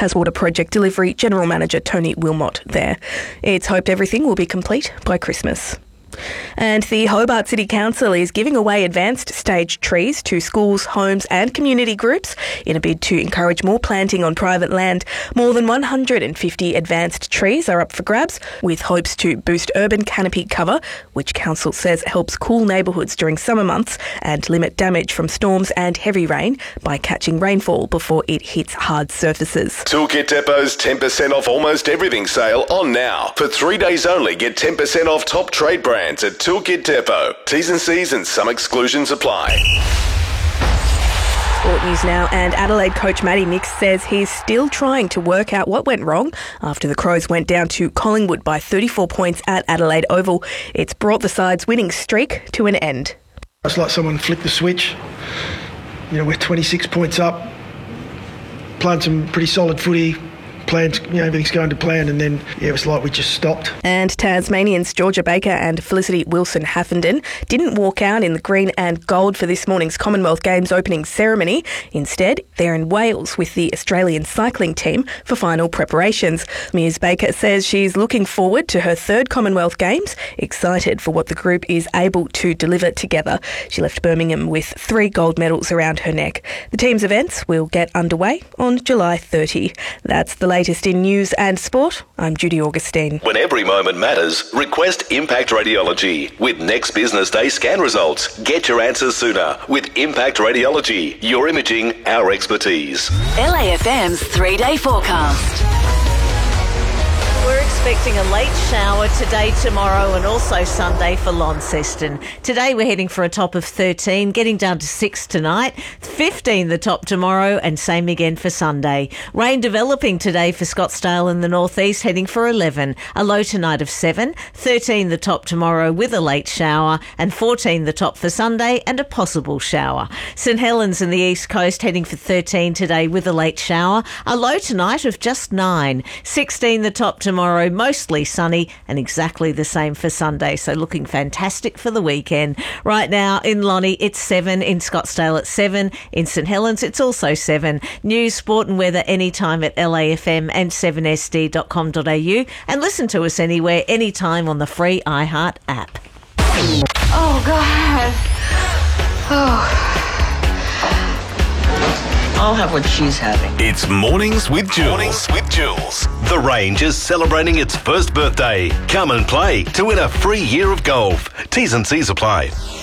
Taswater Project Delivery General Manager Tony Wilmot there. It's hoped everything will be complete by Christmas. And the Hobart City Council is giving away advanced stage trees to schools, homes and community groups in a bid to encourage more planting on private land. More than 150 advanced trees are up for grabs, with hopes to boost urban canopy cover, which council says helps cool neighbourhoods during summer months and limit damage from storms and heavy rain by catching rainfall before it hits hard surfaces. Toolkit Depot's 10% off almost everything sale on now. For 3 days only, get 10% off top trade brands at Toolkit Depot. T's and C's and some exclusions apply. Sport news now, and Adelaide coach Matty Nicks says he's still trying to work out what went wrong after the Crows went down to Collingwood by 34 points at Adelaide Oval. It's brought the side's winning streak to an end. It's like someone flicked the switch. We're 26 points up, playing some pretty solid footy. Plans, everything's going to plan, and then it was like we just stopped. And Tasmanians Georgia Baker and Felicity Wilson-Haffenden didn't walk out in the green and gold for this morning's Commonwealth Games opening ceremony. Instead, they're in Wales with the Australian cycling team for final preparations. Ms Baker says she's looking forward to her third Commonwealth Games, excited for what the group is able to deliver together. She left Birmingham with 3 gold medals around her neck. The team's events will get underway on July 30. That's the latest in news and sport. I'm Judy Augustine. When every moment matters, request Impact Radiology. With next business day scan results, get your answers sooner with Impact Radiology. Your imaging, our expertise. LAFM's 3-day forecast. We're expecting a late shower today, tomorrow and also Sunday for Launceston. Today we're heading for a top of 13, getting down to 6 tonight, 15 the top tomorrow and same again for Sunday. Rain developing today for Scottsdale in the northeast, heading for 11, a low tonight of 7, 13 the top tomorrow with a late shower and 14 the top for Sunday and a possible shower. St Helens in the east coast heading for 13 today with a late shower, a low tonight of just 9, 16 the top tomorrow, mostly sunny and exactly the same for Sunday. So looking fantastic for the weekend. Right now in Lonnie, it's 7. In Scottsdale, it's 7. In St Helens, it's also 7. News, sport and weather anytime at LAFM and 7sd.com.au. And listen to us anywhere, anytime on the free iHeart app. Oh, God. Oh. I'll have what she's having. It's Mornings with Jules. The Range is celebrating its first birthday. Come and play to win a free year of golf. T's and C's apply.